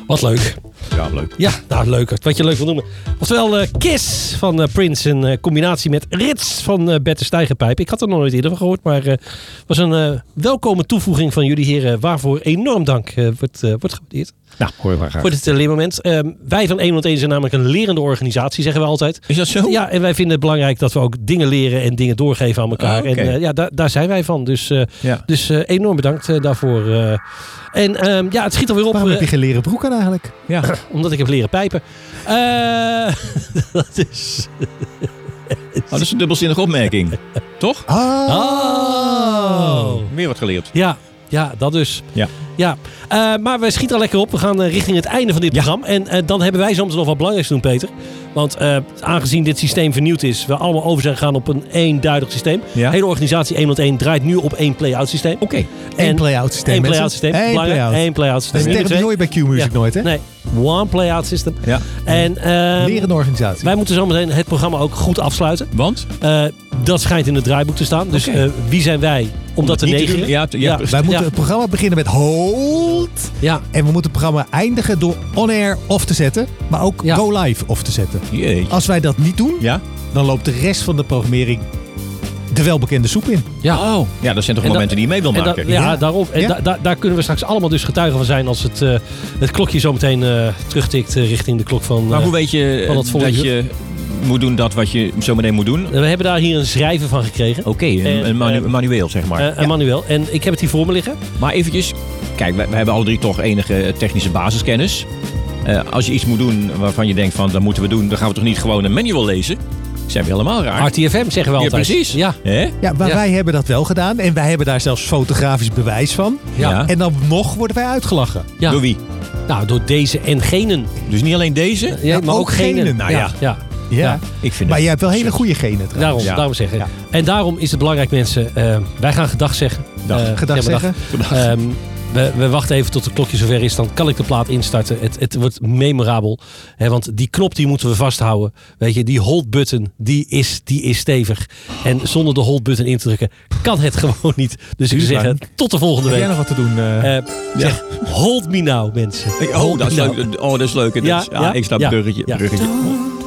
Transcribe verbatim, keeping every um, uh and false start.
Wat leuk. Ja, leuk. Ja, nou leuk. Wat je leuk wil noemen. Oftewel uh, Kiss van uh, Prince in uh, combinatie met Rits van uh, Bette Steigerpijp. Ik had er nog nooit eerder van gehoord, maar het uh, was een uh, welkome toevoeging van jullie heren. Waarvoor enorm dank uh, wordt, uh, wordt gewaardeerd. Nou, hoor je maar graag. Voor dit uh, leermoment. Uh, wij van honderdéén zijn namelijk een lerende organisatie, zeggen we altijd. Is dat zo? Ja, en wij vinden het belangrijk dat we ook dingen leren en dingen doorgeven aan elkaar. Ah, okay. En uh, ja, daar, daar zijn wij van. Dus, uh, ja. dus uh, enorm bedankt uh, daarvoor. Uh, en um, ja, het schiet alweer op. Waarom heb je geen leren broek aan eigenlijk? Ja. Omdat ik heb leren pijpen. Uh, dat is... Oh, dat is een dubbelzinnige opmerking. Toch? Oh. oh. Weer wat geleerd. Ja, ja, dat dus. Ja. Ja. Uh, maar we schieten al lekker op. We gaan uh, richting het einde van dit ja. programma. En uh, dan hebben wij soms nog wat belangrijks te doen, Peter. Want uh, aangezien dit systeem vernieuwd is, we allemaal over zijn gegaan op een eenduidig systeem. Ja. De hele organisatie honderdéén draait nu op één play-out systeem. Oké. Okay. Eén play-out systeem. Eén play-out systeem. Eén play-out. Eén play-out systeem. Dat is hoor je bij Q-Music ja. nooit, hè? Nee. One play-out system. Ja. En, uh, lerende organisatie. Wij moeten zometeen het programma ook goed afsluiten. Want? Uh, dat schijnt in het draaiboek te staan. Dus okay. uh, wie zijn wij om, om dat te negeren? Ja, ja, ja. Wij moeten ja. het programma beginnen met hold. Ja. En we moeten het programma eindigen door on-air off te zetten. Maar ook ja. go live off te zetten. Jeetje. Als wij dat niet doen, ja? dan loopt de rest van de programmering de welbekende soep in. Ja, oh. ja dat zijn toch en momenten da- die je mee wil maken. Da- ja, ja, daarom. En ja? da- da- daar kunnen we straks allemaal dus getuigen van zijn als het, uh, het klokje zo meteen uh, terugtikt uh, richting de klok van uh, Maar hoe weet je van het dat je moet doen dat wat je zo meteen moet doen? We hebben daar hier een schrijven van gekregen. Oké, okay, een, een manu- uh, manueel zeg maar. Uh, een ja. manueel. En ik heb het hier voor me liggen. Maar eventjes, kijk, wij, wij hebben alle drie toch enige technische basiskennis. Uh, als je iets moet doen waarvan je denkt van dat moeten we doen, dan gaan we toch niet gewoon een manual lezen? Zijn we helemaal raar. R T F M zeggen we altijd. Ja, precies. Ja, ja maar ja. wij hebben dat wel gedaan. En wij hebben daar zelfs fotografisch bewijs van. Ja. En dan nog worden wij uitgelachen. Ja. Door wie? Nou, door deze en genen. Dus niet alleen deze? Ja, ja maar ook, ook genen. genen. Nou ja. ja. ja. Ja. ja, ik vind maar het jij hebt wel hele goede genen trouwens. Daarom, ja. daarom zeggen. Ja. En daarom is het belangrijk, mensen. Uh, wij gaan gedag zeggen. Dag. Uh, gedag zeggen. Gedag. Um, we, we wachten even tot het klokje zover is. Dan kan ik de plaat instarten. Het, het wordt memorabel. Hè, want die knop die moeten we vasthouden. Weet je, die hold button die is, die is stevig. En zonder de hold button in te drukken kan het gewoon niet. Dus ik zou zeggen, tot de volgende week. Heb jij nog wat te doen? Uh, uh, zeg, ja. hold me now, mensen. Oh, dat is leuk. Oh, dat is leuk. Ja, ja, ja, ik snap het ja, bruggetje. Ja. bruggetje.